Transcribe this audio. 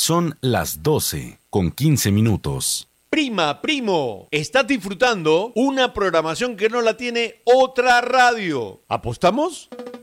Son las 12:15. Prima, primo, estás disfrutando una programación que no la tiene otra radio. ¿Apostamos?